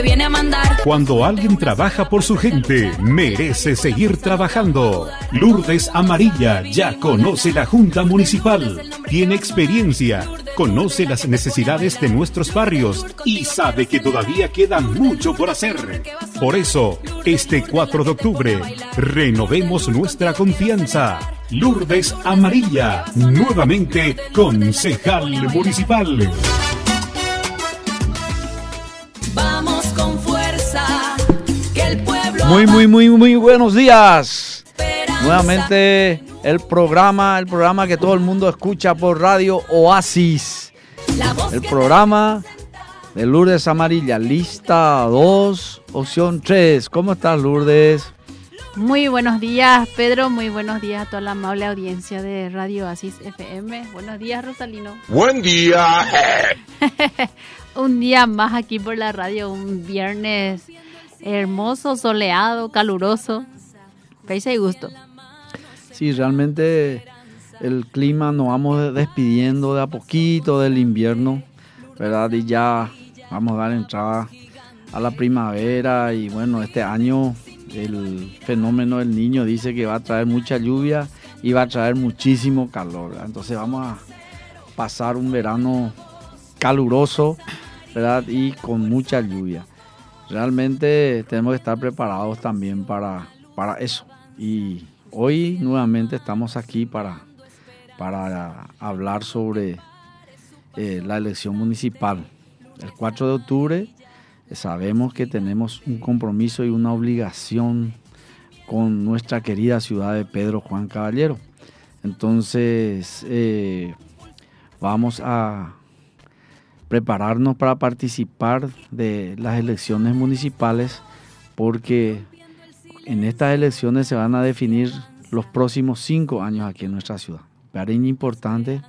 Viene a mandar. Cuando alguien trabaja por su gente, merece seguir trabajando. Lourdes Amarilla ya conoce la Junta Municipal, tiene experiencia, conoce las necesidades de nuestros barrios y sabe que todavía queda mucho por hacer. Por eso, este 4 de octubre, renovemos nuestra confianza. Lourdes Amarilla, nuevamente concejal municipal. Vamos con fuerza, que el pueblo... Muy buenos días. Nuevamente el programa que todo el mundo escucha por Radio Oasis. El programa de Lourdes Amarilla, lista 2, opción 3. ¿Cómo estás, Lourdes? Muy buenos días, Pedro. Muy buenos días a toda la amable audiencia de Radio Oasis FM. Buenos días, Rosalino. Buen día. Un día más aquí por la radio, un viernes hermoso, soleado, caluroso. Fecha y gusto. Sí, realmente el clima nos vamos despidiendo de a poquito del invierno, ¿verdad? Y ya vamos a dar entrada a la primavera y bueno, este año el fenómeno del Niño dice que va a traer mucha lluvia y va a traer muchísimo calor, ¿verdad? Entonces vamos a pasar un verano caluroso, ¿verdad? Y con mucha lluvia. Realmente tenemos que estar preparados también para eso. Y hoy nuevamente estamos aquí para hablar sobre la elección municipal. El 4 de octubre sabemos que tenemos un compromiso y una obligación con nuestra querida ciudad de Pedro Juan Caballero. Entonces vamos a prepararnos para participar de las elecciones municipales, porque en estas elecciones se van a definir los próximos 5 años aquí en nuestra ciudad. Pareña importante,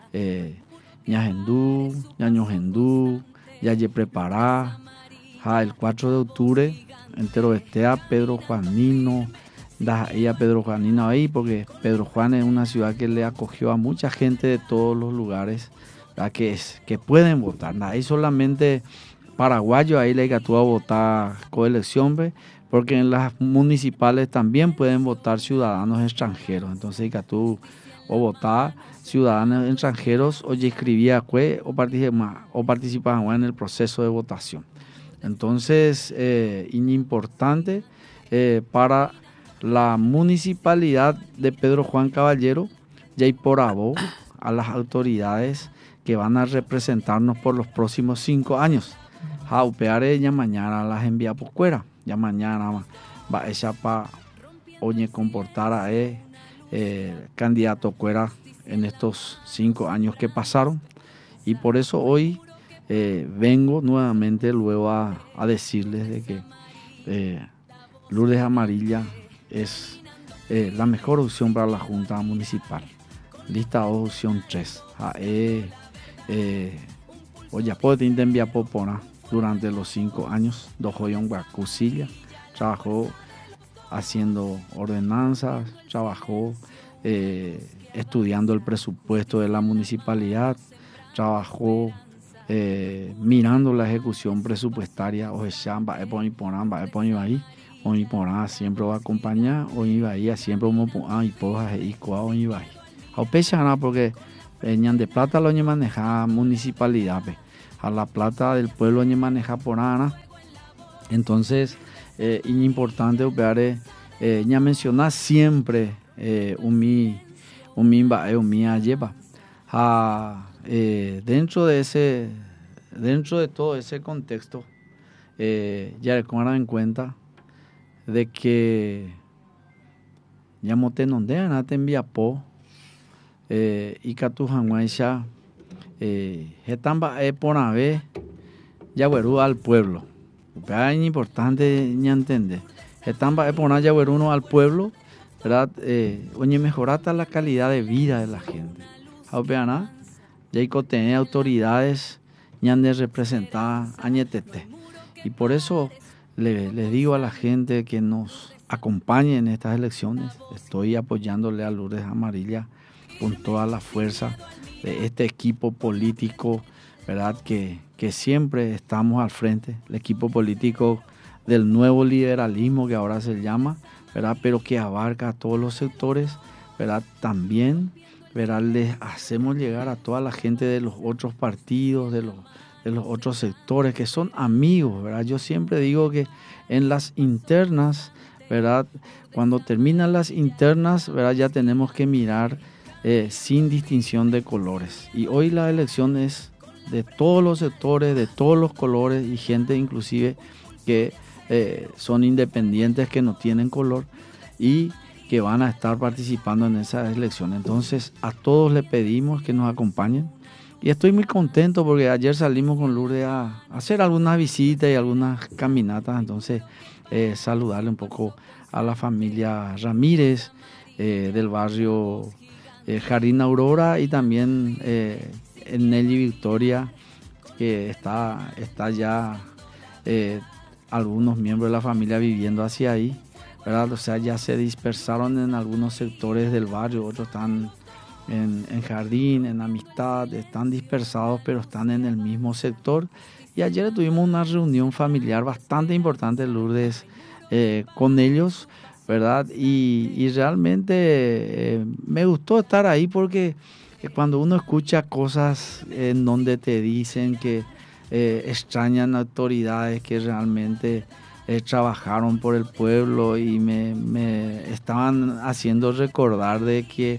Ñagendú, Ñañogendú, Yaye Prepará, el 4 de octubre, entero estea Pedro Juanino, ella Pedro Juanino ahí, porque Pedro Juan es una ciudad que le acogió a mucha gente de todos los lugares, que pueden votar. Ahí solamente paraguayos, ahí le gatúa a votar coelección, porque en las municipales también pueden votar ciudadanos extranjeros. Entonces gatú o votar ciudadanos extranjeros o ya escribía o participaban en el proceso de votación. Entonces, importante para la municipalidad de Pedro Juan Caballero, ya y por abo a las autoridades que van a representarnos por los próximos 5 años. Jaupeare ya mañana las envía por fuera, ya mañana va ella para oye comportar a candidato fuera en estos 5 años que pasaron, y por eso hoy vengo nuevamente luego a decirles de que Lourdes Amarilla es la mejor opción para la Junta Municipal. Lista 2, opción 3. Oye, puede enviar popona durante los 5 años. Dojoyon Guacusilla trabajó haciendo ordenanzas, trabajó estudiando el presupuesto de la municipalidad, trabajó mirando la ejecución presupuestaria. O siempre va a acompañar, o iba ahí siempre y poja y coa o iba ahí. A pecha porque ñan de plata lo ñe maneja municipalidad, a la plata del pueblo ñe maneja por ana. Entonces importante operar ña mencionar siempre umi lleva dentro de todo ese contexto, ya recuerdan en cuenta de que ya mote nonde anate envía po y catu janguaisha etamba por ave ya al pueblo. Es importante ya entender. Etamba por ya uno al pueblo, ¿verdad? Oye, mejorata la calidad de vida de la gente. ¿Vean? Ya hay que tener autoridades ya de representar añetete. Y por eso le digo a la gente que nos acompañe en estas elecciones. Estoy apoyándole a Lourdes Amarilla con toda la fuerza de este equipo político, ¿verdad? Que que siempre estamos al frente, el equipo político del nuevo liberalismo que ahora se llama, ¿verdad? Pero que abarca a todos los sectores, ¿verdad? También, ¿verdad? Les hacemos llegar a toda la gente de los otros partidos, de los otros sectores que son amigos, ¿verdad? Yo siempre digo que en las internas, ¿verdad? Cuando terminan las internas, ¿verdad? Ya tenemos que mirar sin distinción de colores. Y hoy la elección es de todos los sectores, de todos los colores y gente inclusive que son independientes, que no tienen color y que van a estar participando en esas elecciones. Entonces a todos les pedimos que nos acompañen. Y estoy muy contento porque ayer salimos con Lourdes a hacer algunas visitas y algunas caminatas. Entonces saludarle un poco a la familia Ramírez del barrio Jardín Aurora y también en Nelly Victoria, que está ya algunos miembros de la familia viviendo hacia ahí, ¿verdad? O sea, ya se dispersaron en algunos sectores del barrio, otros están en Jardín, en Amistad, están dispersados, pero están en el mismo sector. Y ayer tuvimos una reunión familiar bastante importante, Lourdes, con ellos, ¿verdad? Y realmente me gustó estar ahí porque cuando uno escucha cosas en donde te dicen que extrañan autoridades que realmente trabajaron por el pueblo y me estaban haciendo recordar de que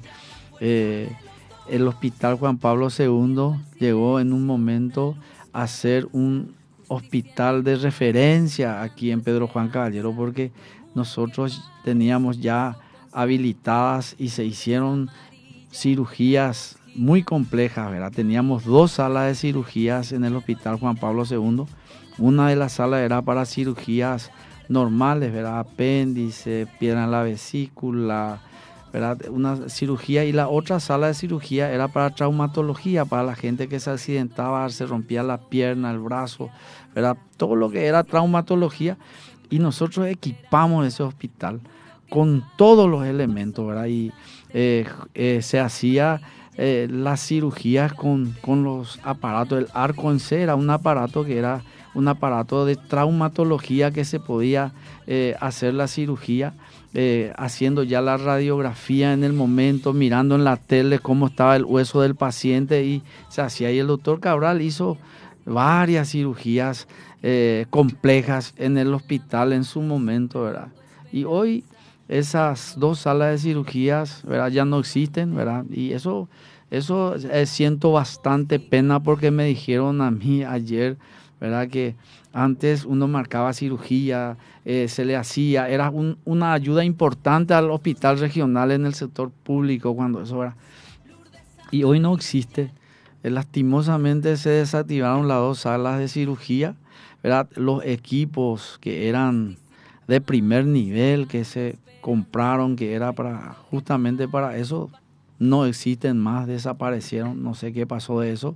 el Hospital Juan Pablo II llegó en un momento a ser un hospital de referencia aquí en Pedro Juan Caballero, porque nosotros teníamos ya habilitadas y se hicieron cirugías muy complejas, ¿verdad? Teníamos 2 salas de cirugías en el Hospital Juan Pablo II. Una de las salas era para cirugías normales, ¿verdad? Apéndice, piedra en la vesícula, ¿verdad? Una cirugía, y la otra sala de cirugía era para traumatología, para la gente que se accidentaba, se rompía la pierna, el brazo, ¿verdad? Todo lo que era traumatología, y nosotros equipamos ese hospital con todos los elementos, ¿verdad? Y se hacía las cirugías con los aparatos. El arco en C era un aparato que era un aparato de traumatología que se podía hacer la cirugía, haciendo ya la radiografía en el momento, mirando en la tele cómo estaba el hueso del paciente, y se hacía. Y el doctor Cabral hizo varias cirugías complejas en el hospital en su momento, ¿verdad? Y hoy esas 2 salas de cirugías, ¿verdad?, ya no existen, ¿verdad? Y eso siento bastante pena, porque me dijeron a mí ayer, ¿verdad?, que antes uno marcaba cirugía, se le hacía, era una ayuda importante al hospital regional en el sector público cuando eso era. Y hoy no existe. Lastimosamente se desactivaron las 2 salas de cirugía, ¿verdad? Los equipos que eran de primer nivel, que se compraron, que era justamente para eso, no existen más, desaparecieron, no sé qué pasó de eso.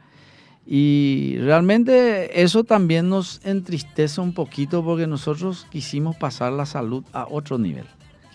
Y realmente eso también nos entristece un poquito, porque nosotros quisimos pasar la salud a otro nivel.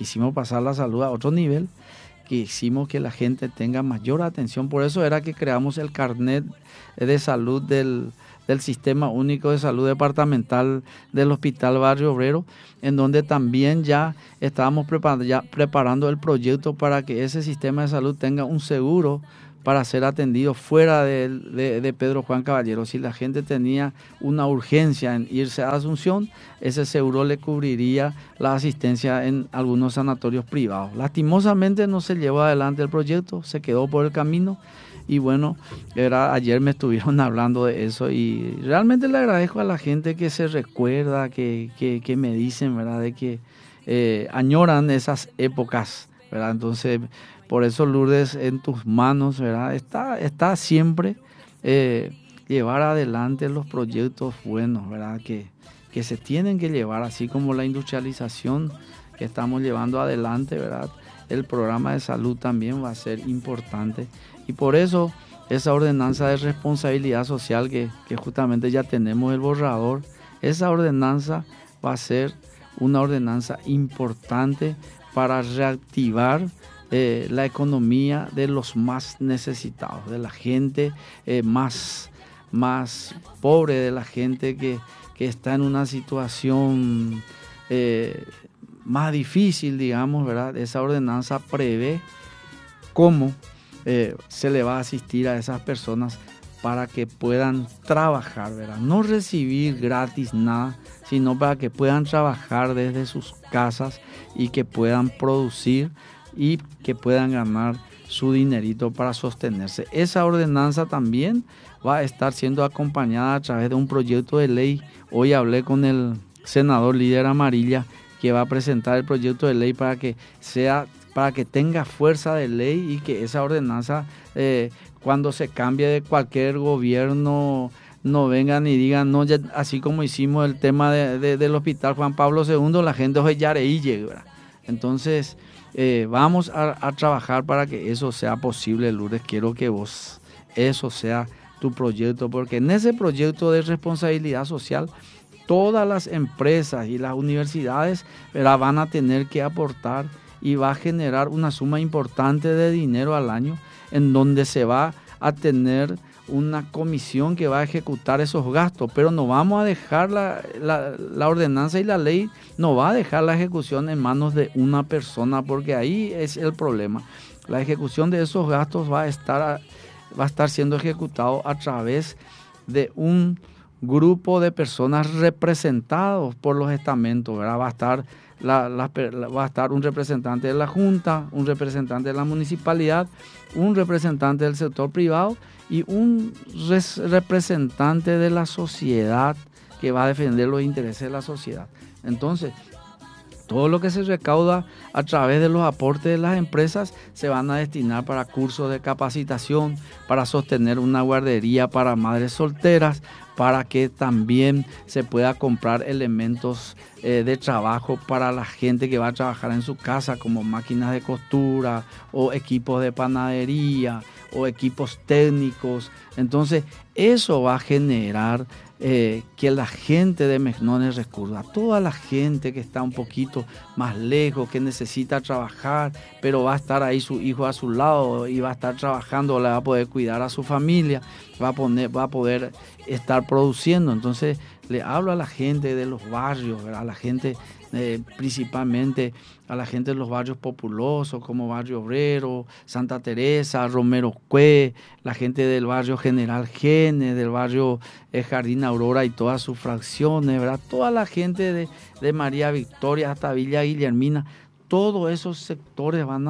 Quisimos que la gente tenga mayor atención. Por eso era que creamos el carnet de salud del Sistema Único de Salud Departamental del Hospital Barrio Obrero, en donde también ya estábamos preparando el proyecto para que ese sistema de salud tenga un seguro para ser atendido fuera de Pedro Juan Caballero. Si la gente tenía una urgencia en irse a Asunción, ese seguro le cubriría la asistencia en algunos sanatorios privados. Lastimosamente no se llevó adelante el proyecto, se quedó por el camino. Y bueno, ayer me estuvieron hablando de eso, y realmente le agradezco a la gente que se recuerda, que me dicen, ¿verdad?, de que añoran esas épocas, ¿verdad? Entonces, por eso, Lourdes, en tus manos, ¿verdad?, está siempre llevar adelante los proyectos buenos, ¿verdad?, que se tienen que llevar, así como la industrialización que estamos llevando adelante, ¿verdad? El programa de salud también va a ser importante. Y por eso esa ordenanza de responsabilidad social que justamente ya tenemos el borrador, esa ordenanza va a ser una ordenanza importante para reactivar la economía de los más necesitados, de la gente más más pobre, de la gente que está en una situación más difícil, digamos, ¿verdad? Esa ordenanza prevé cómo se le va a asistir a esas personas para que puedan trabajar, ¿verdad? No recibir gratis nada, sino para que puedan trabajar desde sus casas y que puedan producir y que puedan ganar su dinerito para sostenerse. Esa ordenanza también va a estar siendo acompañada a través de un proyecto de ley. Hoy hablé con el senador líder Amarilla, que va a presentar el proyecto de ley para que tenga fuerza de ley y que esa ordenanza, cuando se cambie de cualquier gobierno, no vengan y digan, no, ya, así como hicimos el tema del Hospital Juan Pablo II, la gente hoy ya ¿verdad? Entonces, vamos a trabajar para que eso sea posible, Lourdes. Quiero que vos, eso sea tu proyecto, porque en ese proyecto de responsabilidad social, todas las empresas y las universidades, ¿verdad?, van a tener que aportar y va a generar una suma importante de dinero al año, en donde se va a tener una comisión que va a ejecutar esos gastos, pero no vamos a dejar la ordenanza y la ley, no va a dejar la ejecución en manos de una persona, porque ahí es el problema. La ejecución de esos gastos va a estar siendo ejecutado a través de un grupo de personas representados por los estamentos, ¿verdad? Va a estar un representante de la Junta, un representante de la municipalidad, un representante del sector privado y un representante de la sociedad que va a defender los intereses de la sociedad. Entonces, todo lo que se recauda a través de los aportes de las empresas se van a destinar para cursos de capacitación, para sostener una guardería para madres solteras, para que también se pueda comprar elementos de trabajo para la gente que va a trabajar en su casa, como máquinas de costura o equipos de panadería o equipos técnicos. Entonces, eso va a generar que la gente de Mejnones recurra, toda la gente que está un poquito más lejos, que necesita trabajar, pero va a estar ahí su hijo a su lado y va a estar trabajando, le va a poder cuidar a su familia, va a poder estar produciendo. Entonces le hablo a la gente de los barrios, ¿verdad? A la gente, principalmente a la gente de los barrios populosos como Barrio Obrero, Santa Teresa, Romero Cue, la gente del barrio General Gene, del barrio Jardín Aurora y todas sus fracciones, ¿verdad? Toda la gente de María Victoria hasta Villa Guillermina, todos esos sectores van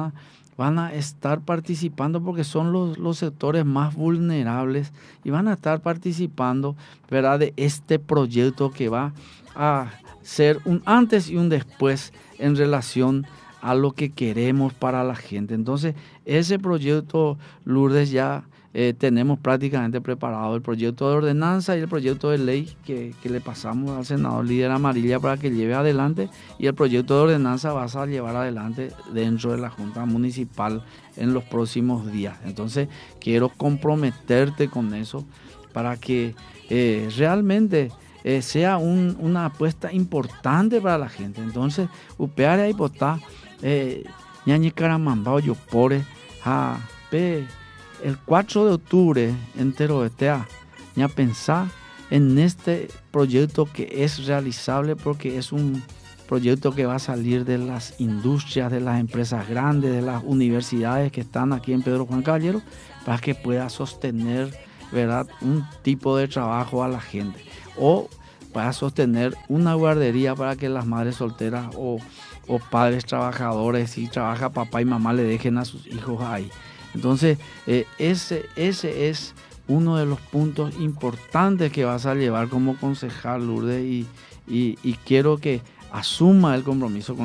a estar participando porque son los sectores más vulnerables y van a estar participando, ¿verdad?, de este proyecto que va a ser un antes y un después en relación a lo que queremos para la gente. Entonces, ese proyecto, Lourdes, ya tenemos prácticamente preparado el proyecto de ordenanza y el proyecto de ley que le pasamos al senador líder Amarilla para que lleve adelante, y el proyecto de ordenanza vas a llevar adelante dentro de la Junta Municipal en los próximos días. Entonces, quiero comprometerte con eso para que realmente sea una apuesta importante para la gente. Entonces, upeare ahí potá, ñañi caramambao yopore, el 4 de octubre entero ya pensar en este proyecto que es realizable, porque es un proyecto que va a salir de las industrias, de las empresas grandes, de las universidades que están aquí en Pedro Juan Caballero, para que pueda sostener, ¿verdad?, un tipo de trabajo a la gente, o para sostener una guardería para que las madres solteras o padres trabajadores, si trabaja papá y mamá, le dejen a sus hijos ahí. Entonces, ese es uno de los puntos importantes que vas a llevar como concejal, Lourdes, y quiero que asuma el compromiso con